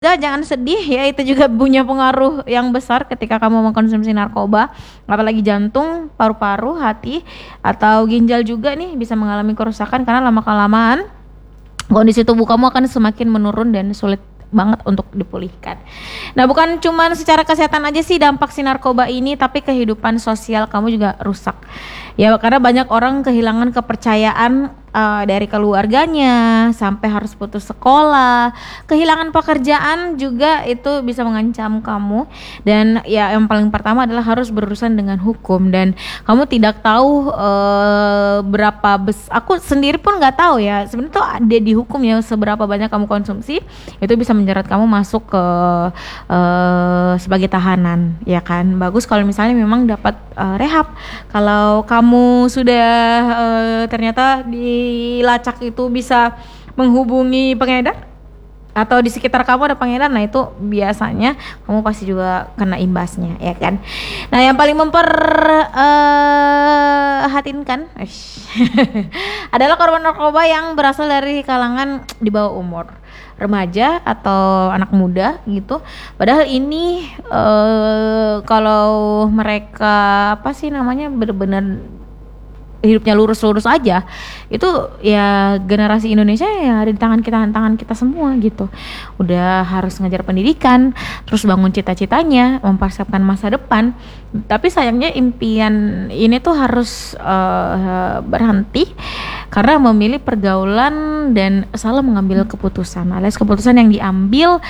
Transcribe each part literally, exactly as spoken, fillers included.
juga jangan sedih ya, itu juga punya pengaruh yang besar ketika kamu mengkonsumsi narkoba, apalagi jantung, paru-paru, hati, atau ginjal juga nih bisa mengalami kerusakan karena lama-kelamaan kondisi tubuh kamu akan semakin menurun dan sulit banget untuk dipulihkan. Nah, bukan cuma secara kesehatan aja sih dampak si narkoba ini, tapi kehidupan sosial kamu juga rusak. Ya, karena banyak orang kehilangan kepercayaan uh, dari keluarganya, sampai harus putus sekolah, kehilangan pekerjaan juga itu bisa mengancam kamu. Dan ya yang paling pertama adalah harus berurusan dengan hukum, dan kamu tidak tahu uh, berapa bes. Aku sendiri pun nggak tahu ya. Sebenarnya tuh ada di hukum ya seberapa banyak kamu konsumsi itu bisa menjerat kamu masuk ke uh, sebagai tahanan, ya kan. Bagus kalau misalnya memang dapat uh, rehab. Kalau kamu sudah uh, ternyata dilacak itu bisa menghubungi pengedar atau di sekitar kamu ada pengedar, nah itu biasanya kamu pasti juga kena imbasnya, ya kan. Nah, yang paling memperhatinkan uh, adalah korban narkoba yang berasal dari kalangan di bawah umur, remaja atau anak muda gitu. Padahal ini uh, kalau mereka apa sih namanya benar-benar hidupnya lurus-lurus aja, itu ya generasi Indonesia ya ada di tangan kita, tangan kita semua gitu. Udah harus ngajar pendidikan, terus bangun cita-citanya, mempersiapkan masa depan. Tapi sayangnya impian ini tuh harus uh, berhenti karena memilih pergaulan dan salah mengambil keputusan, alias keputusan yang diambil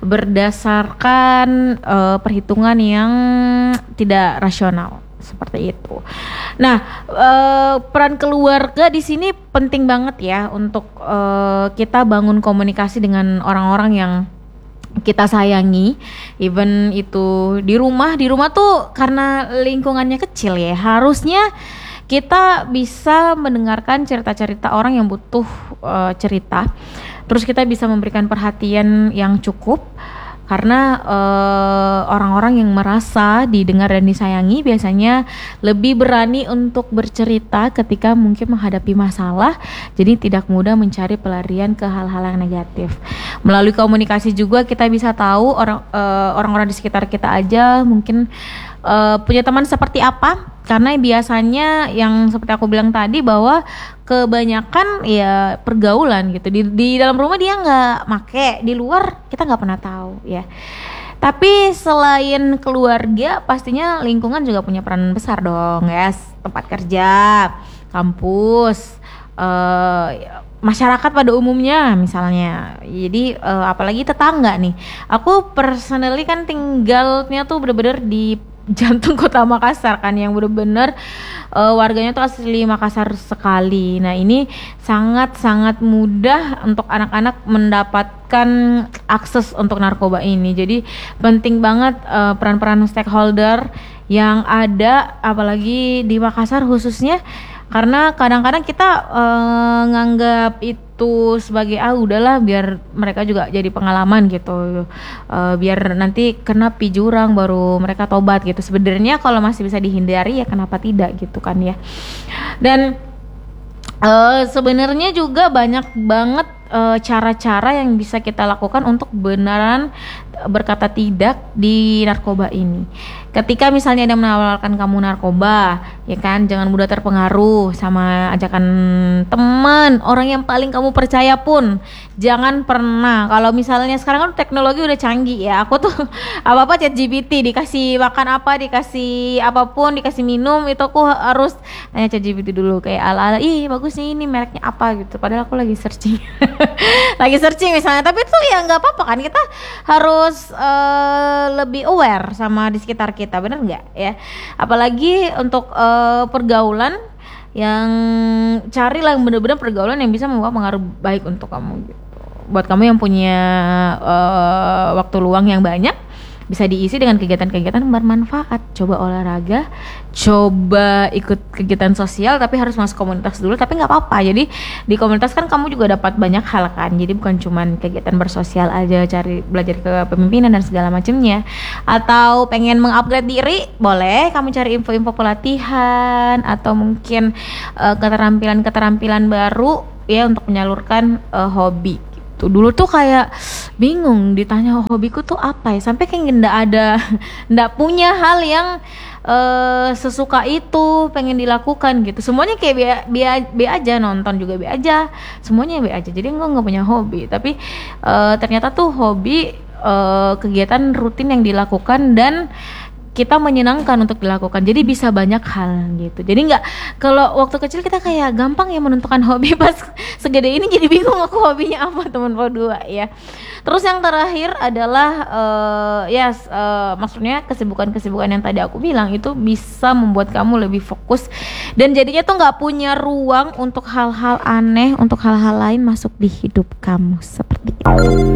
berdasarkan uh, perhitungan yang tidak rasional. Seperti itu. Nah, e, peran keluarga di sini penting banget ya untuk e, kita bangun komunikasi dengan orang-orang yang kita sayangi. Even itu di rumah, di rumah tuh karena lingkungannya kecil ya, harusnya kita bisa mendengarkan cerita-cerita orang yang butuh e, cerita. Terus kita bisa memberikan perhatian yang cukup. Karena uh, orang-orang yang merasa didengar dan disayangi biasanya lebih berani untuk bercerita ketika mungkin menghadapi masalah, jadi tidak mudah mencari pelarian ke hal-hal yang negatif. Melalui komunikasi juga kita bisa tahu orang uh, orang-orang di sekitar kita aja mungkin uh, punya teman seperti apa. Karena biasanya yang seperti aku bilang tadi bahwa kebanyakan ya pergaulan gitu. Di, di dalam rumah dia nggak make, di luar kita nggak pernah tahu ya. Tapi selain keluarga, pastinya lingkungan juga punya peran besar dong ya. Tempat kerja, kampus, uh, masyarakat pada umumnya misalnya. Jadi uh, apalagi tetangga nih. Aku personally kan tinggalnya tuh bener-bener di jantung kota Makassar kan, yang benar-benar uh, warganya tuh asli Makassar sekali. Nah, ini sangat-sangat mudah untuk anak-anak mendapatkan akses untuk narkoba ini. Jadi penting banget uh, peran-peran stakeholder yang ada, apalagi di Makassar khususnya, karena kadang-kadang kita uh, nganggap itu sebagai ah udahlah biar mereka juga jadi pengalaman gitu, uh, biar nanti kena pi jurang baru mereka tobat gitu. Sebenarnya kalau masih bisa dihindari ya kenapa tidak gitu kan ya. Dan uh, sebenarnya juga banyak banget uh, cara-cara yang bisa kita lakukan untuk beneran berkata tidak di narkoba ini. Ketika misalnya ada menawarkan kamu narkoba, ya kan, jangan mudah terpengaruh sama ajakan teman, orang yang paling kamu percaya pun. Jangan pernah, kalau misalnya sekarang kan teknologi udah canggih ya, aku tuh apa-apa chat G P T, dikasih makan apa, dikasih apapun, dikasih minum, itu aku harus tanya chat G P T dulu, kayak ala-ala, ih bagus nih ini mereknya apa gitu, padahal aku lagi searching lagi searching misalnya. Tapi tuh ya nggak apa-apa kan, kita harus uh, lebih aware sama di sekitar kita, bener nggak ya? Apalagi untuk uh, pergaulan, yang carilah yang benar-benar pergaulan yang bisa membawa pengaruh baik untuk kamu gitu. Buat kamu yang punya uh, waktu luang yang banyak, bisa diisi dengan kegiatan-kegiatan bermanfaat. Coba olahraga, coba ikut kegiatan sosial, tapi harus masuk komunitas dulu. Tapi nggak apa-apa. Jadi di komunitas kan kamu juga dapat banyak hal kan. Jadi bukan cuman kegiatan bersosial aja, cari belajar kepemimpinan dan segala macamnya. Atau pengen mengupgrade diri, boleh kamu cari info-info pelatihan atau mungkin uh, keterampilan-keterampilan baru ya untuk menyalurkan uh, hobi. gitu. Dulu tuh kayak bingung ditanya hobiku tuh apa ya, sampai kayak nggak ada nggak punya hal yang uh, sesuka itu pengen dilakukan gitu. Semuanya kayak be, be, be aja, nonton juga be aja, semuanya be aja. Jadi gue nggak punya hobi, tapi uh, ternyata tuh hobi uh, kegiatan rutin yang dilakukan dan kita menyenangkan untuk dilakukan, jadi bisa banyak hal gitu. Jadi nggak, kalau waktu kecil kita kayak gampang ya menentukan hobi, pas segede ini jadi bingung aku hobinya apa, teman dua ya. Terus yang terakhir adalah uh, ya yes, uh, maksudnya kesibukan-kesibukan yang tadi aku bilang itu bisa membuat kamu lebih fokus dan jadinya tuh nggak punya ruang untuk hal-hal aneh, untuk hal-hal lain masuk di hidup kamu seperti itu.